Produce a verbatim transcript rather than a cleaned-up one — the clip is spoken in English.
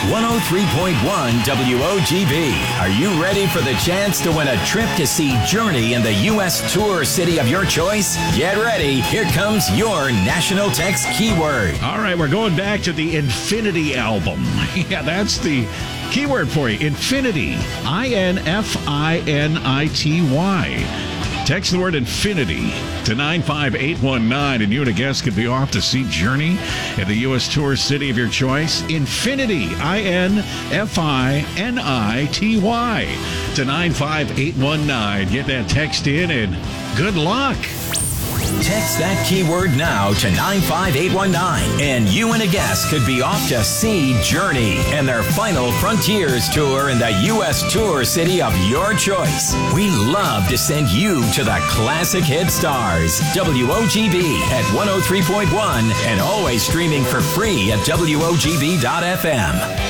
one oh three point one W O G B. Are you ready for the chance to win a trip to see Journey in the U S tour city of your choice? Get ready. Here comes your national text keyword. All right, we're going back to the Infinity album. Yeah, that's the keyword for you. Infinity. I N F I N I T Y. Text the word infinity to nine five eight one nine, and you and a guest could be off to see Journey in the U S tour city of your choice. Infinity, I N F I N I T Y, to nine five eight one nine. Get that text in, and good luck. Text that keyword now to nine five eight one nine, and you and a guest could be off to see Journey and their final Frontiers tour in the U S tour city of your choice. We love to send you to the classic hit stars. W O G B at one oh three point one, and always streaming for free at W O G B dot F M.